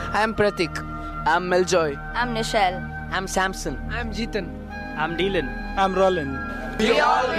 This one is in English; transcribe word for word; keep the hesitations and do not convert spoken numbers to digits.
I'm Pratik. I'm Meljoy. I'm Nichelle. I'm Samson. I'm Jeetan. I'm Dylan. I'm Roland. We all